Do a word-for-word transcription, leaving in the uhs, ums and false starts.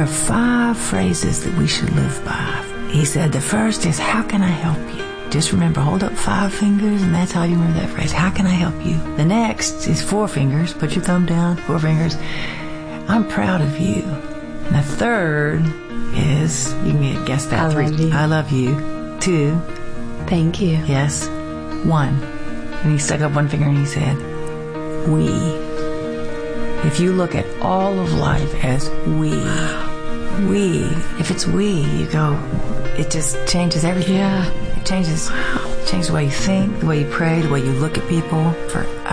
five phrases that we should live by. He said the first is, how can I help you? Just remember, hold up five fingers, and that's how you remember that phrase. How can I help you? The next is four fingers. Put your thumb down, four fingers. I'm proud of you. And the third is, you can guess that. I three. love you. I love you. Two. Thank you. Yes. One. And he stuck up one finger and he said, we. If you look at all of life as we, we, if it's we, you go, it just changes everything. Yeah. It changes, changes the way you think, the way you pray, the way you look at people. For